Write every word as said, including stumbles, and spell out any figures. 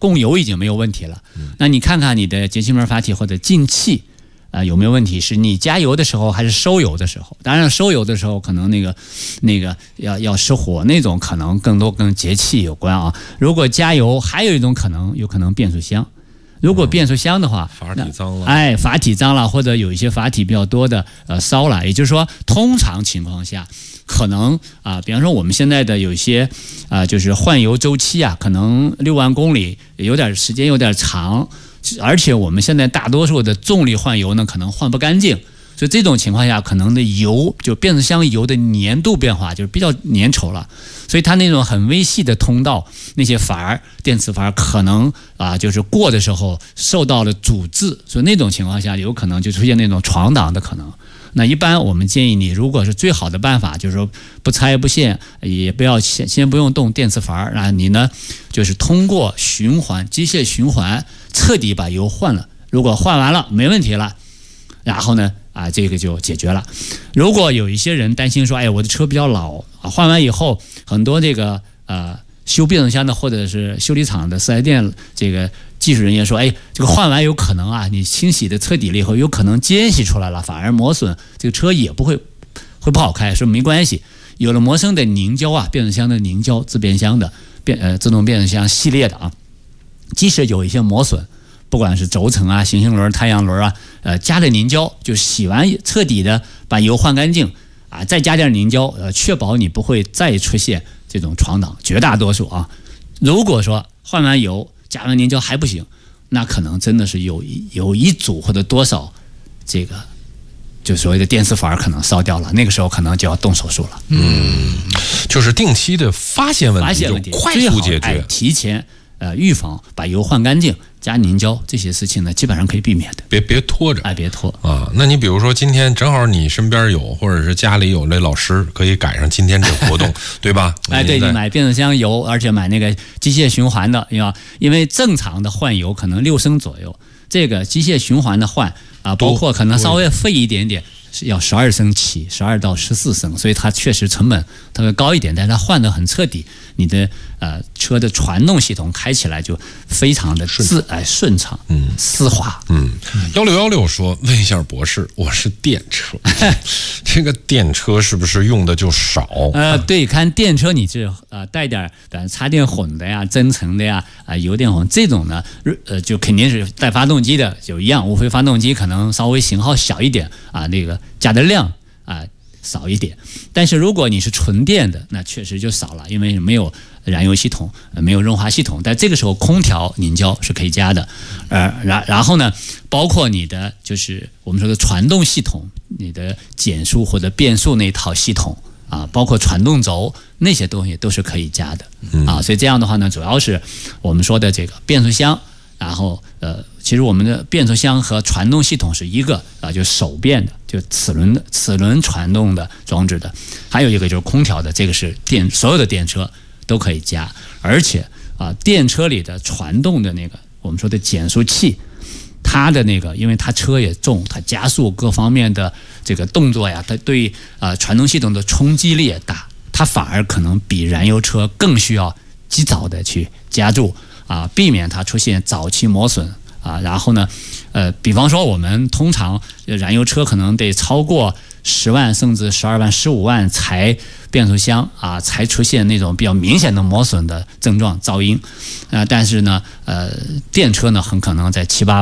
供油已经没有问题了。那你看看你的节气门阀体或者进气啊、呃、有没有问题？是你加油的时候还是收油的时候？当然收油的时候可能那个那个要要失火那种，可能更多跟节气有关啊。如果加油，还有一种可能，有可能变速箱。如果变速箱的话， 阀体脏了， 哎，阀体脏了，或者有一些阀体比较多的呃烧了，也就是说，通常情况下，可能啊、呃，比方说我们现在的有一些啊、呃，就是换油周期啊，可能六万公里有点时间有点长，而且我们现在大多数的重力换油呢，可能换不干净。所以这种情况下，可能的油就变速箱油的粘度变化就是比较粘稠了，所以它那种很微细的通道，那些阀电磁阀可能啊就是过的时候受到了阻滞，所以那种情况下有可能就出现那种闯档的可能。那一般我们建议你，如果是最好的办法，就是说不拆不限，也不要先先不用动电磁阀，然后你呢就是通过循环机械循环彻底把油换了。如果换完了没问题了，然后呢啊，这个就解决了。如果有一些人担心说，哎，我的车比较老啊，换完以后很多这个呃修变速箱的或者是修理厂的四 S 店这个技术人员说，哎，这个换完有可能啊，你清洗的彻底了以后，有可能间隙出来了，反而磨损，这个车也不会会不好开。说没关系，有了摩生的凝胶啊，变速箱的凝胶自变箱的变呃自动变速箱系列的啊，即使有一些磨损。不管是轴承啊、行星轮、太阳轮啊，呃，加了凝胶，就洗完彻底的把油换干净啊，再加点凝胶，呃，确保你不会再出现这种闯档。绝大多数啊，如果说换完油加完凝胶还不行，那可能真的是有有一组或者多少这个就所谓的电磁阀可能烧掉了，那个时候可能就要动手术了。 嗯，就是定期的发现问题， 发现问题， 快速解决， 哎、提前呃预防，把油换干净。加凝胶这些事情呢，基本上可以避免的， 别别拖着， 哎，别拖啊。那你比如说今天正好你身边有，或者是家里有那老师，可以赶上今天这活动，对吧？ 哎，对，你买变速箱油，而且买那个机械循环的，要因为正常的换油可能六升左右，这个机械循环的换啊，包括可能稍微费一点点。是要十二升起，十二到十四升，所以它确实成本它会高一点，但是它换得很彻底，你的呃车的传动系统开起来就非常的自哎顺畅，嗯，丝滑， 嗯。幺六幺六说，问一下博士，我是电车，这个电车是不是用的就少？ 呃，对，看电车你是呃带点呃插电混的呀、增程的呀、啊、呃、油电混这种呢，呃就肯定是带发动机的，就一样，无非发动机可能稍微型号小一点啊，那个。加的量啊、呃、少一点，但是如果你是纯电的，那确实就少了，因为没有燃油系统，呃、没有润滑系统。但这个时候空调凝胶是可以加的，呃，然然后呢，包括你的就是我们说的传动系统，你的减速或者变速那套系统啊，包括传动轴那些东西都是可以加的啊。所以这样的话呢，主要是我们说的这个变速箱。然后，呃，其实我们的变速箱和传动系统是一个啊，就手变的，就齿轮的齿轮传动的装置的，还有一个就是空调的，这个是电所有的电车都可以加，而且啊，电车里的传动的那个我们说的减速器，它的那个，因为它车也重，它加速各方面的这个动作呀，它对啊传动系统的冲击力也大，它反而可能比燃油车更需要及早的去加注。啊，避免它出现早期磨损啊，然后呢，呃，比方说我们通常燃油车可能得超过十万甚至十二万、十五万才变速箱啊才出现那种比较明显的磨损的症状、噪音，啊、呃，但是呢，呃，电车呢很可能在七八。